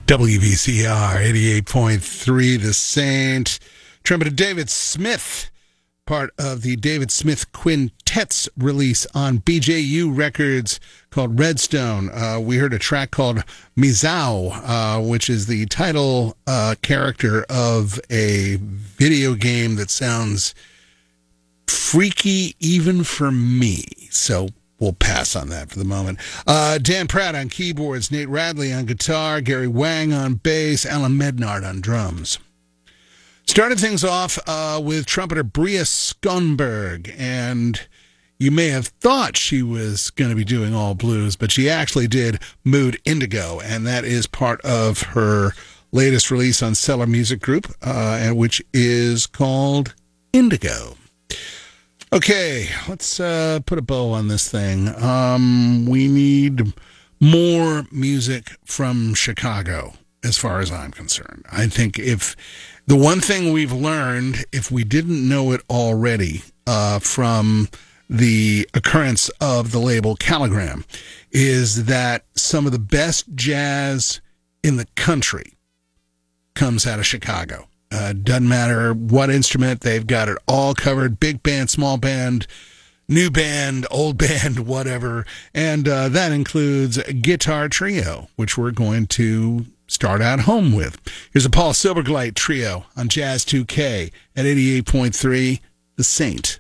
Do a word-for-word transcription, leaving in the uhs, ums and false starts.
W B C R eighty-eight point three, The Saint. Trumpeter David Smith, part of the David Smith Quintet's release on B J U Records called Redstone. Uh, we heard a track called Mizao, uh, which is the title uh, character of a video game that sounds freaky even for me. So we'll pass on that for the moment. Uh, Dan Pratt on keyboards, Nate Radley on guitar, Gary Wang on bass, Alan Mednard on drums. Started things off uh, with trumpeter Bria Skonberg, and you may have thought she was going to be doing all blues, but she actually did Mood Indigo, and that is part of her latest release on Cellar Music Group, uh, which is called Indigo. Okay, let's uh, put a bow on this thing. Um, we need more music from Chicago, as far as I'm concerned. I think if the one thing we've learned, if we didn't know it already, uh, from the occurrence of the label Caligram, is that some of the best jazz in the country comes out of Chicago. Uh, doesn't matter what instrument, they've got it all covered. Big band, small band, new band, old band, whatever. And uh, that includes Guitar Trio, which we're going to start out home with. Here's a Paul Silverglate Trio on Jazz two K at eighty-eight point three, The Saint.